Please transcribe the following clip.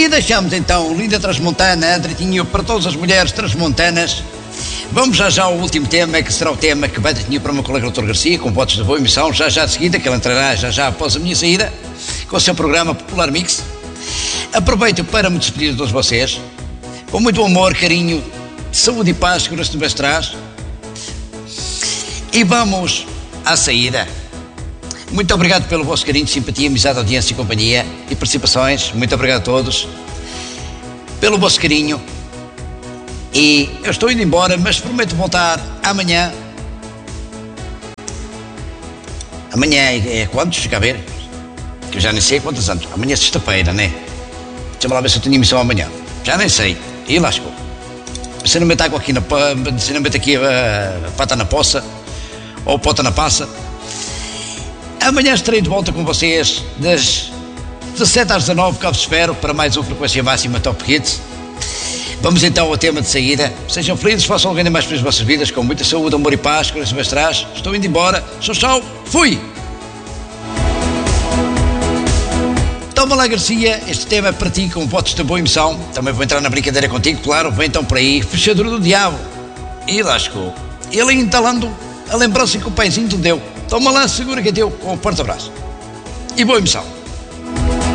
E deixamos então Linda Transmontana, direitinho para todas as mulheres transmontanas. Vamos já ao último tema, que será o tema que vai direitinho para o meu colega Dr. Garcia, com votos de boa emissão, já de seguida, que ele entrará já após a minha saída, com o seu programa Popular Mix. Aproveito para me despedir de todos vocês, com muito amor, carinho, saúde e paz, segurança nos traz. E vamos à saída. Muito obrigado pelo vosso carinho, simpatia, amizade, audiência e companhia e participações. Muito obrigado a todos pelo vosso carinho. E eu estou indo embora, mas prometo voltar amanhã. Amanhã é quantos? Fica a ver. Que eu já nem sei quantos anos. Amanhã é sexta-feira, né? Deixa-me lá ver se eu tenho emissão amanhã. Já nem sei. E lascou. Se não meto água aqui se não meto aqui a pata na poça ou a pota na passa. Amanhã estarei de volta com vocês das 17 às 19, cá vos espero para mais uma Frequência Máxima Top Hits. Vamos então ao tema de saída. Sejam felizes, façam alguém mais feliz as vossas vidas, com muita saúde, amor e paz, coração me traz. Estou indo embora. Tchau, fui! Toma lá, Garcia, este tema é para ti, com votos de boa emissão. Também vou entrar na brincadeira contigo, claro. Vem então por aí, fechadura do diabo. E lascou. Ele entalando a lembrança que o paizinho te deu. Toma lá, segura que é teu, com um forte abraço. E boa emissão.